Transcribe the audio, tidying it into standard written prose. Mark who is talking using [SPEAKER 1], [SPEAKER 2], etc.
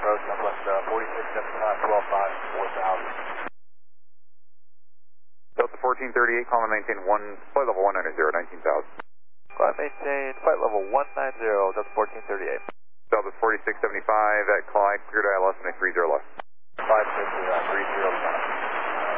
[SPEAKER 1] Road, Southwest 4675, 12.5, 4000.
[SPEAKER 2] Delta 1438, climb and maintain flight level 190, 19,000.
[SPEAKER 1] Climb maintain, flight level 190, Delta 1438.
[SPEAKER 2] Delta 4675 at Clyde, cleared ILS and a 30 left.
[SPEAKER 1] 550, 30 left.